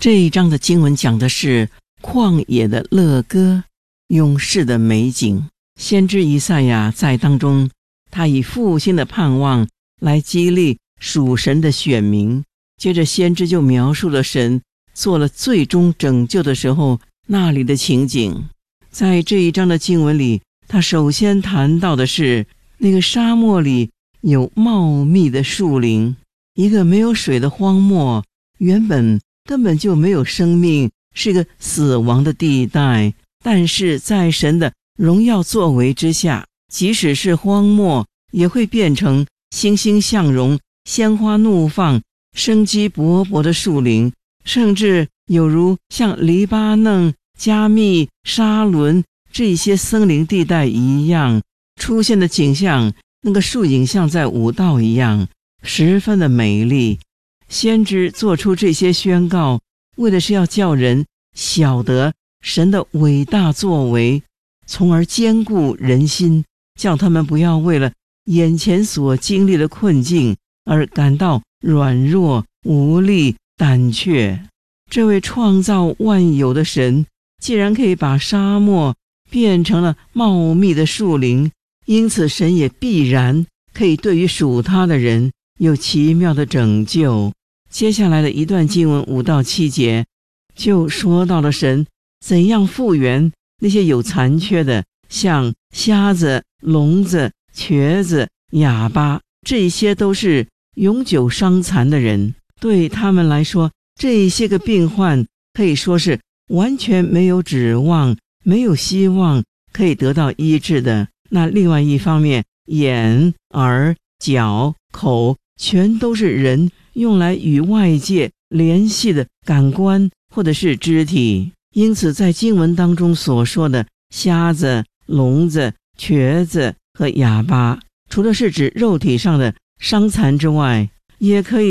这一章的经文讲的是旷野的乐歌，勇士的美景。先知以赛亚在当中，他以复兴的盼望来激励属神的选民。接着先知就描述了神做了最终拯救的时候那里的情景。在这一章的经文里，他首先谈到的是那个沙漠里有茂密的树林，一个没有水的荒漠，原本根本就没有生命，是个死亡的地带。但是在神的荣耀作为之下，即使是荒漠也会变成欣欣向荣、鲜花怒放、生机勃勃的树林，甚至有如像黎巴嫩、加密、沙伦这些森林地带一样出现的景象，那个树影像在舞蹈一样，十分的美丽。先知做出这些宣告，为的是要叫人晓得神的伟大作为，从而坚固人心，叫他们不要为了眼前所经历的困境而感到软弱、无力、胆怯。这位创造万有的神，既然可以把沙漠变成了茂密的树林，因此神也必然可以对于属他的人有奇妙的拯救。接下来的一段经文5到7节就说到了神怎样复原那些有残缺的，像瞎子、聋子、瘸子、哑巴，这些都是永久伤残的人。对他们来说，这些个病患可以说是完全没有指望、没有希望可以得到医治的。那另外一方面，眼、耳、脚、口全都是人用来与外界联系的感官或者是肢体。因此在经文当中所说的瞎子、聋子、瘸子和哑巴，除了是指肉体上的伤残之外，也可以